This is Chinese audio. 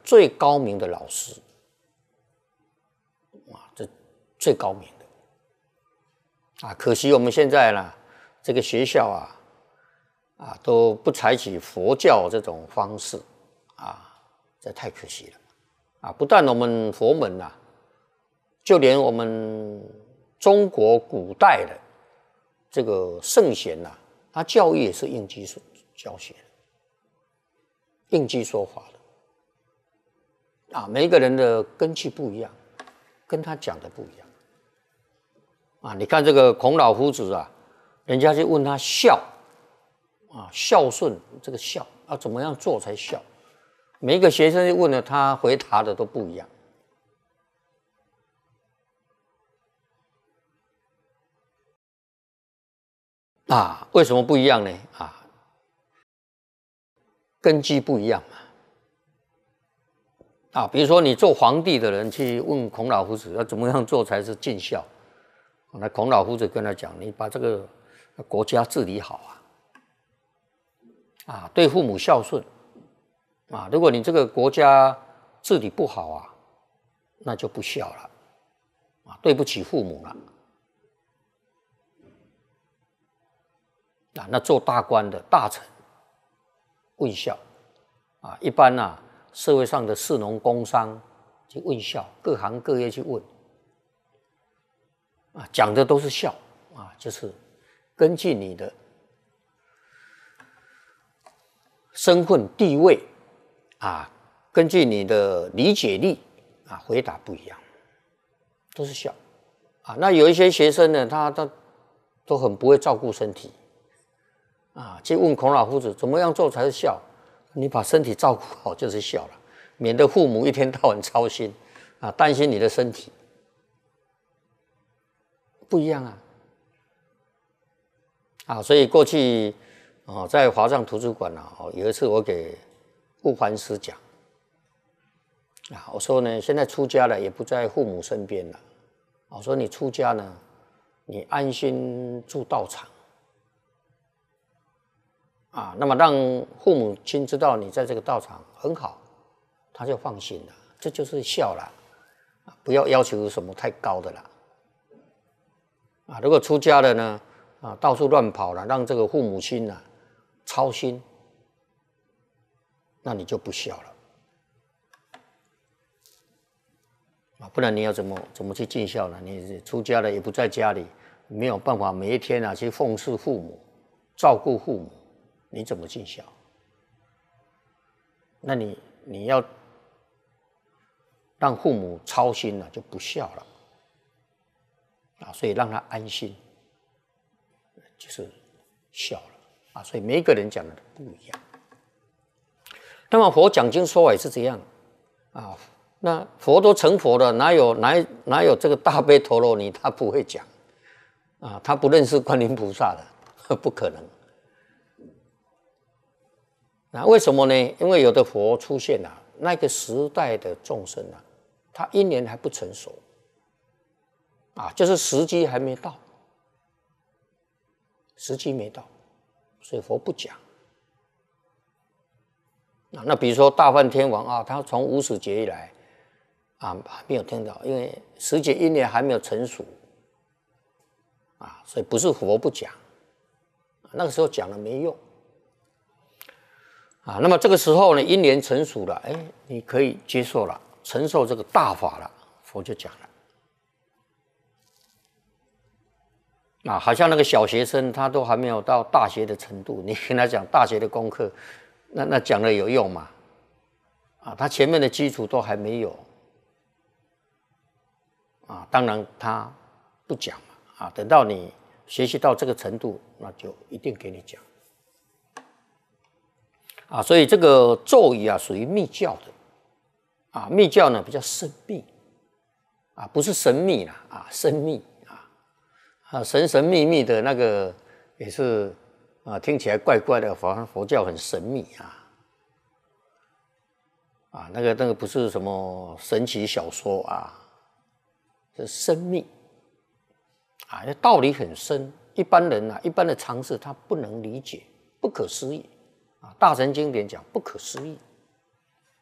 最高明的老师啊，这最高明的啊。可惜我们现在呢，这个学校都不采取佛教这种方式啊，这太可惜了啊！不但我们佛门就连我们中国古代的这个圣贤他教育也是应机教学的，应机说法的每一个人的根器不一样，跟他讲的不一样你看这个孔老夫子人家就问他孝孝顺，这个孝要怎么样做才孝？每一个学生就问了，他回答的都不一样为什么不一样呢？根基不一样嘛比如说你做皇帝的人去问孔老夫子要怎么样做才是尽孝，那孔老夫子跟他讲，你把这个国家治理好对父母孝顺如果你这个国家治理不好那就不孝了对不起父母了那做大官的大臣问孝一般社会上的士农工商去问孝，各行各业去问讲的都是孝就是根据你的身份地位根据你的理解力回答不一样，都是孝那有一些学生呢，他都很不会照顾身体去问孔老夫子怎么样做才是孝？你把身体照顾好就是孝了，免得父母一天到晚操心担心你的身体，不一样所以过去在华藏图书馆有一次我给悟梵师讲我说呢，现在出家了也不在父母身边了我说你出家呢，你安心住道场那么让父母亲知道你在这个道场很好，他就放心了，这就是孝了不要要求什么太高的了如果出家了呢到处乱跑了，让这个父母亲操心，那你就不孝了不然你要怎么去尽孝呢？你出家了也不在家里，没有办法每一天去奉侍父母，照顾父母，你怎么尽孝？那你要让父母操心就不孝了所以让他安心就是孝了所以每一个人讲的都不一样。那么佛讲经说法也是这样那佛都成佛了，哪有这个大悲陀罗尼他不会讲他不认识观音菩萨的不可能。那为什么呢？因为有的佛出现那个时代的众生他因缘还不成熟就是时机还没到，时机没到，所以佛不讲那比如说大梵天王他从无始劫以来还没有听到，因为时节因缘还没有成熟所以不是佛不讲那个时候讲了没用那么这个时候呢，因缘成熟了你可以接受了，承受这个大法了，佛就讲了好像那个小学生他都还没有到大学的程度，你跟他讲大学的功课，那讲了有用吗？他前面的基础都还没有当然他不讲等到你学习到这个程度，那就一定给你讲所以这个咒语属于密教的密教呢比较神秘不是神秘啦神秘神秘秘的那个也是听起来怪怪的，佛教很神秘那个不是什么神奇小说是深密道理很深，一般人一般的常识他不能理解，不可思议大乘经典讲不可思议